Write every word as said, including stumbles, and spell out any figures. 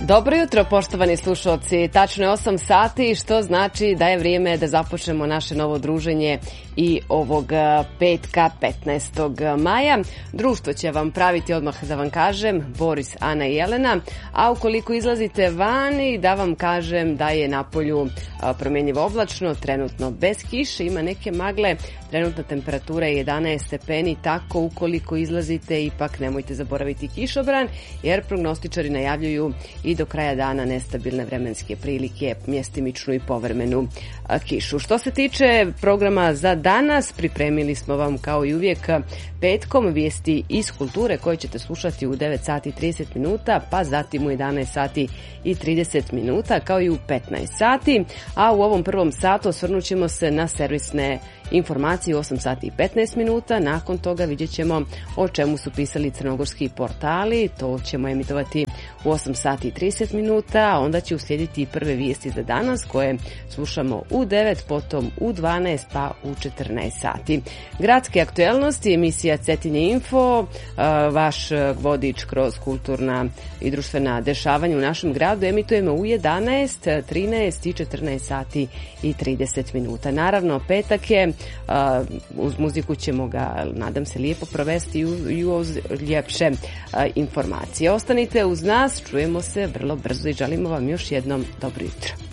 Dobro jutro, poštovani slušalci. Tačno je osam sati, što znači da je vrijeme da započnemo naše novo druženje i ovog petka petnaestog maja. Društvo će vam praviti, odmah da vam kažem, Boris, Ana i Jelena, a ukoliko izlazite vani, da vam kažem da je napolju promjenjivo oblačno, trenutno bez kiše, ima neke magle, trenutna temperatura je jedanaest stepeni, tako ukoliko izlazite ipak nemojte zaboraviti kišobran, jer prognostičari najavljuju i do kraja dana nestabilne vremenske prilike, mjestimičnu i povremenu kišu. Što se tiče programa za danas, pripremili smo vam kao i uvijek petkom vijesti iz kulture koje ćete slušati u devet sati i trideset minuta, pa zatim u jedanaest sati i trideset minuta, kao i u petnaest sati, a u ovom prvom satu osvrnut ćemo se na servisne informacije u osam sati i petnaest minuta. Nakon toga vidjet ćemo o čemu su pisali crnogorski portali, to ćemo emitovati u osam sati i trideset minuta, a onda će uslijediti prve vijesti za danas koje slušamo u devet, potom u dvanaest pa u četrnaest sati. Gradske aktuelnosti, emisija Cetinje Info, vaš vodič kroz kulturna i društvena dešavanja u našem gradu, emitujemo u jedanaest, trinaest i četrnaest sati i trideset minuta. Naravno, petak je, uz muziku ćemo ga, nadam se, lijepo provesti i uz ljepše informacije. Ostanite uz nas, čujemo se vrlo brzo i želimo vam još jednom dobro jutro.